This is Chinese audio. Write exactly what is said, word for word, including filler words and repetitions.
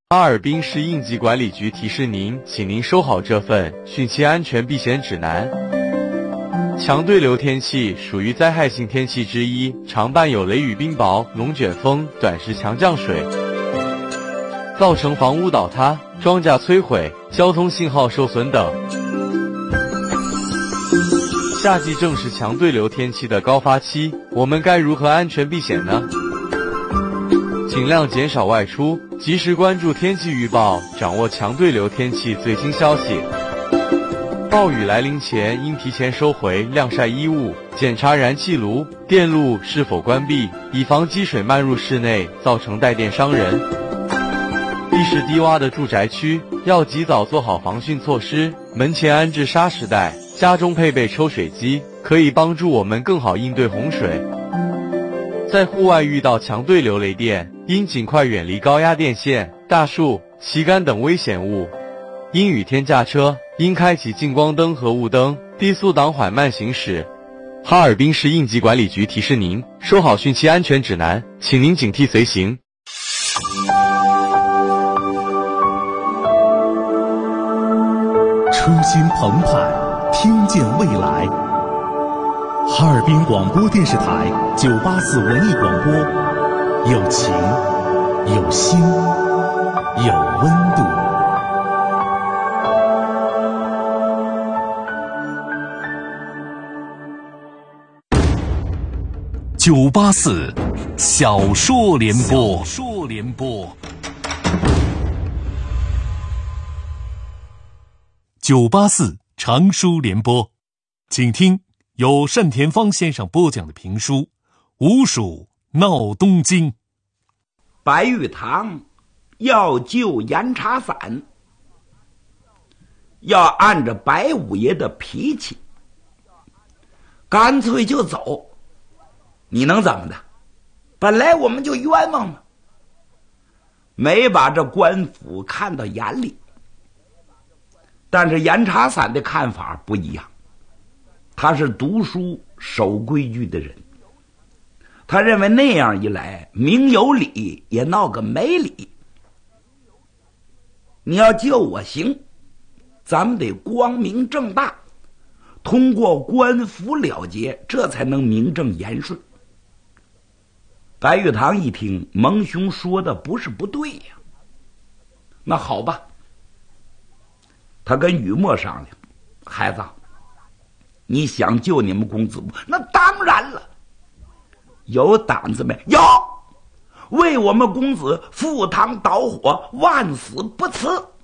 哈尔滨市应急管理局提示您，请您收好这份汛期安全避险指南。强对流天气属于灾害性天气之一，常伴有雷雨冰雹、龙卷风、短时强降水，造成房屋倒塌、庄稼摧毁、交通信号受损等。夏季正是强对流天气的高发期，我们该如何安全避险呢？尽量减少外出，及时关注天气预报，掌握强对流天气最新消息。暴雨来临前，应提前收回晾晒衣物，检查燃气炉、电路是否关闭，以防积水漫入室内，造成带电伤人。地势低洼的住宅区要及早做好防汛措施，门前安置沙石带，家中配备抽水机，可以帮助我们更好应对洪水。在户外遇到强对流雷电，应尽快远离高压电线、大树、旗杆等危险物。阴雨天驾车，应开启近光灯和雾灯，低速档缓慢行驶。哈尔滨市应急管理局提示您，收好汛期安全指南，请您警惕随行。 初心澎湃，听见未来。哈尔滨广播电视台九八四文艺广播，有情，有心，有温度。九八四小说联播，小说联播。九八四长书联播，请听由单田芳先生播讲的评书《吴蜀闹东京》。 白玉堂要救严查散，要按着白五爷的脾气，干脆就走。你能怎么的？本来我们就冤枉嘛，没把这官府看到眼里。但是严查散的看法不一样，他是读书守规矩的人，他认为那样一来，明有理也闹个没理。你要救我行，咱们得光明正大，通过官府了结，这才能名正言顺。白玉堂一听蒙兄说的不是不对呀，那好吧，他跟雨墨商量，孩子，你想救你们公子不？那当然了，有胆子没？有，为我们公子赴汤蹈火，万死不辞。